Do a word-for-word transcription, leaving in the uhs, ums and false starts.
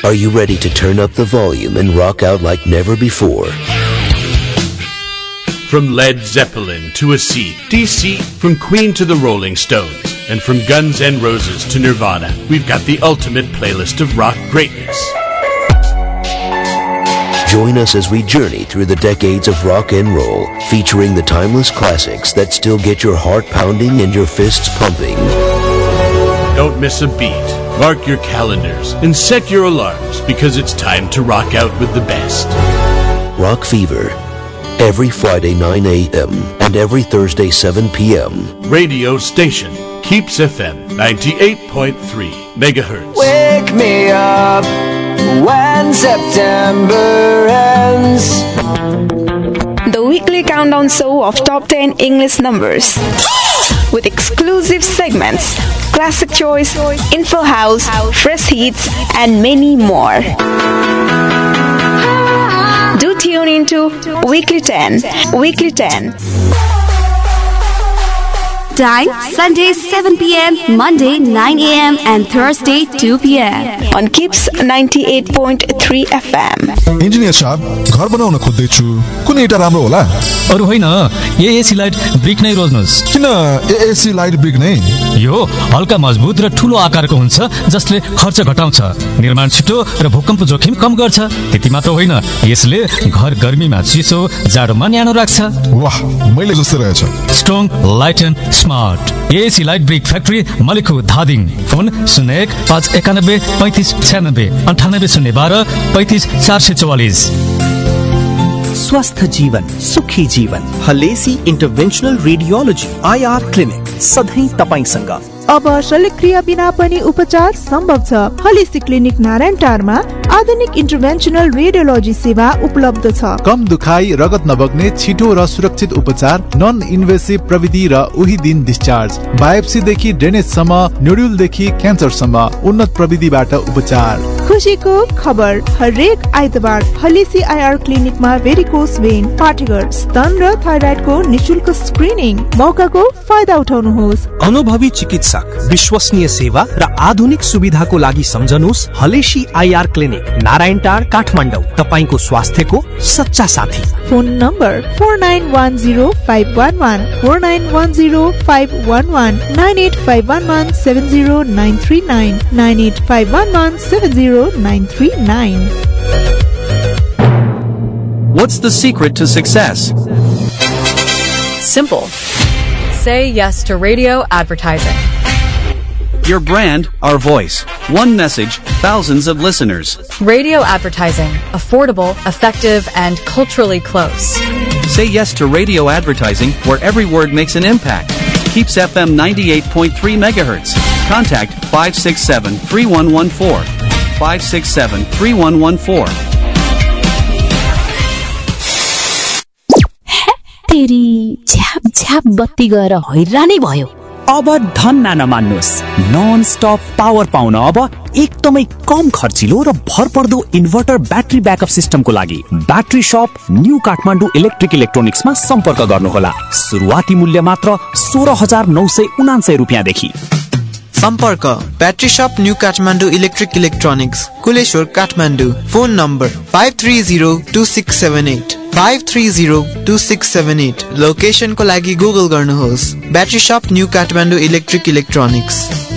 Are you ready to turn up the volume and rock out like never before? From Led Zeppelin to A C D C, from Queen to the Rolling Stones, and from Guns N' Roses to Nirvana, we've got the ultimate playlist of rock greatness. Join us as we journey through the decades of rock and roll, featuring the timeless classics that still get your heart pounding and your fists pumping. Don't miss a beat. Mark your calendars and set your alarms, because it's time to rock out with the best. Rock Fever. Every Friday nine a.m. and every Thursday seven p.m. Radio station Keeps F M ninety-eight point three megahertz. Wake me up when September ends. The weekly countdown show of top ten English numbers. With exclusive segments, classic choice, info house, fresh hits, and many more. Do tune into Weekly ten. Weekly ten. Time Sunday seven p.m, Monday nine a.m, and Thursday two p.m. On Keeps ninety-eight point three F M. Engineer साहब, घर बनाउन खोज्दै छु। कुन एउटा राम्रो होला? अरु होइन, एएसी लाइट ब्रिक नै रोज्नुस्। किन एएसी लाइट ब्रिक नै? यो हल्का मजबुत र ठूलो आकारको हुन्छ, जसले खर्च घटाउँछ, निर्माण छिटो र भूकम्प जोखिम कम गर्छ। त्यति मात्र होइन, यसले घर गर्मीमा चिसो, जाडोमा न्यानो राख्छ। वाह, मैले जस्तो रहेछ। Strong, light and smart. AAC light brick factory, मलिखु Dhading. Phone शून्य एक पाँच एकानब्बे पैंतीस छ्यानब्बे अन्ठानब्बे शून्य बाह्र पैंतीस चार सय चौवालीस। स्वस्थ जीवन, सुखी जीवन। हलेसी इन्टरभेन्सनल रेडियोलोजी आईआर क्लिनिक सधैं तपाईसँग। अब शल्यक्रिया बिना पनि उपचार सम्भव छ। हलेसी क्लिनिक नारायण टारमा आधुनिक इन्टरभेन्सनल रेडियोलोजी सेवा उपलब्ध छ। कम दुखाइ, रगत नबग्ने, छिटो र सुरक्षित उपचार, नन इन्भेसिभ प्रविधि र उही दिन डिस्चार्ज, बायोप्सी देखि ड्रेनेज सम्म, न्युडल देखि क्यान्सर सम्म उन्नत प्रविधिबाट उपचार। खुशीको खबर, हरेक आइतबार हलेसी आईआर क्लिनिकमा भेरिकोस भेन, पाठेघर, स्तन र थाइराइडको निशुल्क स्क्रिनिङ। मौकाको फाइदा उठाउनुहोस्। अनुभवी चिकित्सक, विश्वसनीय सेवा र आधुनिक सुविधाको लागि सम्झनुहोस् हलेसी आईआर क्लिनिक, नारायणटार, काठमाडौँ। तपाईको स्वास्थ्यको सच्चा साथी। Phone number four nine one zero five one one, four nine one zero five one one, nine at five one one seven zero nine three nine, nine at five one one seven zero nine three nine. What's the secret to success? Simple. Say yes to radio advertising. Your brand, our voice. One message, thousands of listeners. Radio advertising. Affordable, effective, and culturally close. Say yes to radio advertising, where every word makes an impact. Keeps F M ninety-eight point three megahertz. Contact five six seven, three one one four. five six seven, three one one four. तेरी झ्याप झ्याप बत्ती गएर हैरानै भयो। अब धन्न नमान्नुस्, non stop power पाउन अब एकदमै कम खर्चिलो र भरपर्दो इन्भर्टर ब्याट्री ब्याकअप सिस्टमको लागि ब्याट्री शप न्यू काठमाडौँ इलेक्ट्रिक इलेक्ट्रोनिक्समा सम्पर्क गर्नुहोला। सुरुवाती मूल्य मात्र सोह्र हजार नौ सय उनान्सय रुपियाँदेखि। सम्पर्क ब्याट्री शप new Kathmandu electric electronics, Kuleshwar, Kathmandu. Phone number five three zero two six seven at, five three zero two six seven at. लोकेसनको लागि गुगल गर्नुहोस् ब्याट्री शप न्यू काठमाडौँ इलेक्ट्रिक इलेक्ट्रोनिक्स।